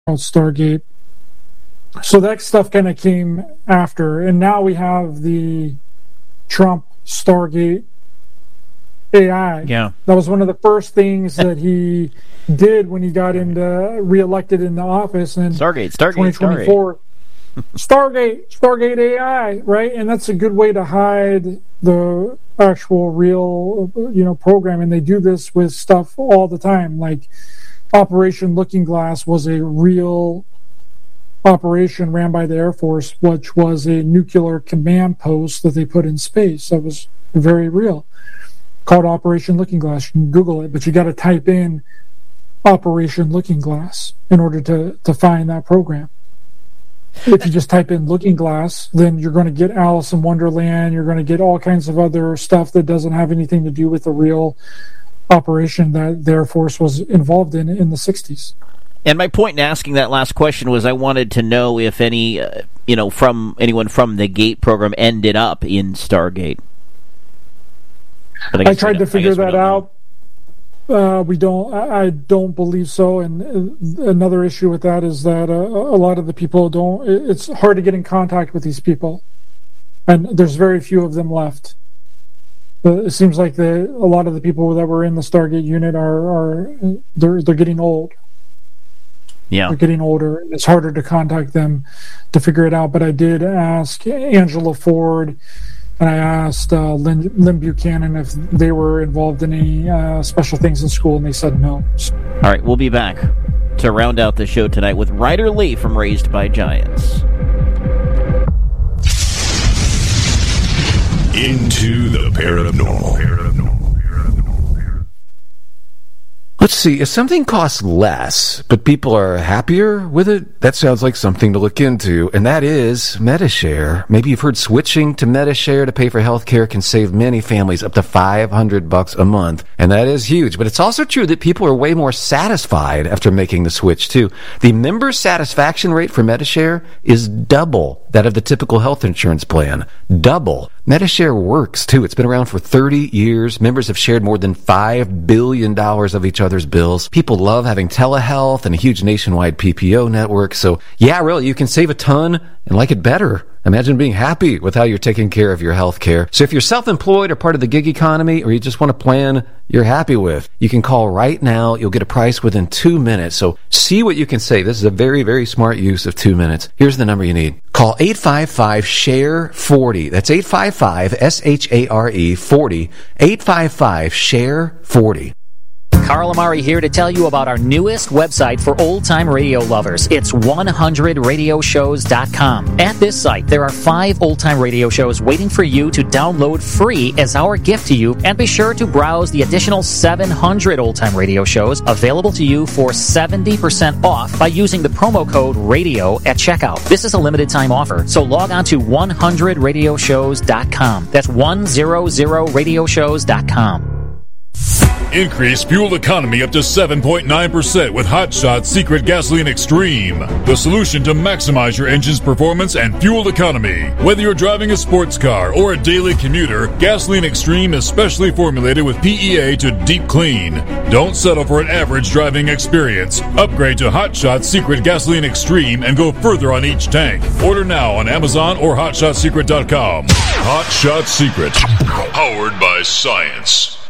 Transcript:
Stargate. So that stuff kind of came after, and now we have the Trump Stargate AI. Yeah, that was one of the first things that he did when he got reelected in the office in Stargate 2024. Stargate AI, right? And that's a good way to hide the actual real, program. And they do this with stuff all the time. Like Operation Looking Glass was a real operation ran by the Air Force, which was a nuclear command post that they put in space. That was very real. Called Operation Looking Glass. You can Google it, but you got to type in Operation Looking Glass in order to find that program. If you just type in Looking Glass, then you're going to get Alice in Wonderland. You're going to get all kinds of other stuff that doesn't have anything to do with the real operation that the Air Force was involved in the 60s. And my point in asking that last question was I wanted to know if any, from anyone from the GATE program ended up in Stargate. I tried to figure that out. I don't believe so. And another issue with that is that a lot of the people don't. It's hard to get in contact with these people, and there's very few of them left. It seems like a lot of the people that were in the Stargate unit they're getting old. Yeah, they're getting older. It's harder to contact them to figure it out. But I did ask Angela Ford. And I asked Lynn Buchanan if they were involved in any special things in school, and they said no. All right, we'll be back to round out the show tonight with Ryder Lee from Raised by Giants. Into the paranormal. Let's see, if something costs less, but people are happier with it, that sounds like something to look into, and that is Medi-Share. Maybe you've heard switching to Medi-Share to pay for healthcare can save many families up to $500 a month, and that is huge. But it's also true that people are way more satisfied after making the switch, too. The member satisfaction rate for Medi-Share is double that of the typical health insurance plan. Double. Medi-Share works, too. It's been around for 30 years. Members have shared more than $5 billion of each other's bills. People love having telehealth and a huge nationwide PPO network. So, yeah, really, you can save a ton and like it better. Imagine being happy with how you're taking care of your health care. So if you're self-employed or part of the gig economy, or you just want a plan you're happy with, you can call right now. You'll get a price within 2 minutes. So see what you can save. This is a very, very smart use of 2 minutes. Here's the number you need. Call 855-SHARE-40. That's 855-SHARE 40. 855-SHARE-40. Carl Amari here to tell you about our newest website for old-time radio lovers. It's 100radioshows.com. At this site, there are 5 old-time radio shows waiting for you to download free as our gift to you, and be sure to browse the additional 700 old-time radio shows available to you for 70% off by using the promo code RADIO at checkout. This is a limited-time offer, so log on to 100radioshows.com. That's 100radioshows.com. Increase fuel economy up to 7.9% with Hot Shot Secret Gasoline Extreme. The solution to maximize your engine's performance and fuel economy. Whether you're driving a sports car or a daily commuter, Gasoline Extreme is specially formulated with PEA to deep clean. Don't settle for an average driving experience. Upgrade to Hot Shot Secret Gasoline Extreme and go further on each tank. Order now on Amazon or HotShotSecret.com. Hot Shot Secret. Powered by science.